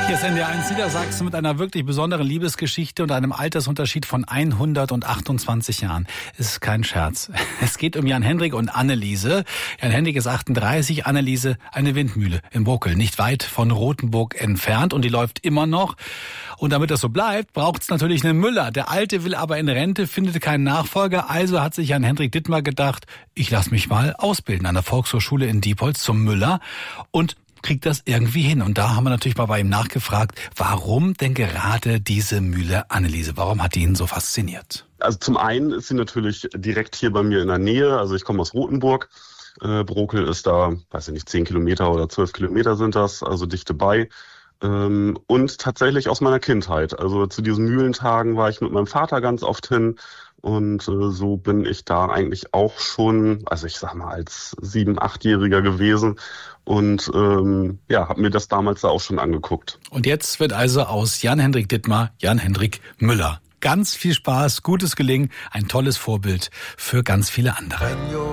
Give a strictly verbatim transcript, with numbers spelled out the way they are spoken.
Hier ist N D R eins Niedersachsen mit einer wirklich besonderen Liebesgeschichte und einem Altersunterschied von hundertachtundzwanzig Jahren. Es ist kein Scherz. Es geht um Jan Hendrik und Anneliese. Jan Hendrik ist achtunddreißig, Anneliese eine Windmühle in Brockel, nicht weit von Rothenburg entfernt, und die läuft immer noch. Und damit das so bleibt, braucht es natürlich einen Müller. Der Alte will aber in Rente, findet keinen Nachfolger, also hat sich Jan Hendrik Dittmar gedacht, ich lasse mich mal ausbilden an der Volkshochschule in Diepholz zum Müller und kriegt das irgendwie hin. Und da haben wir natürlich mal bei ihm nachgefragt, warum denn gerade diese Mühle Anneliese? Warum hat die ihn so fasziniert? Also zum einen ist sie natürlich direkt hier bei mir in der Nähe. Also ich komme aus Rothenburg. Äh, Brockel ist da, weiß ich nicht, zehn Kilometer oder zwölf Kilometer sind das, also dichte bei. Ähm, und tatsächlich aus meiner Kindheit. Also zu diesen Mühlentagen war ich mit meinem Vater ganz oft hin. Und äh, so bin ich da eigentlich auch schon, also ich sag mal, als sieben-, achtjähriger gewesen. Und ähm, ja, habe mir das damals da auch schon angeguckt. Und jetzt wird also aus Jan Hendrik Dittmar Jan Hendrik Müller. Ganz viel Spaß, gutes Gelingen, ein tolles Vorbild für ganz viele andere.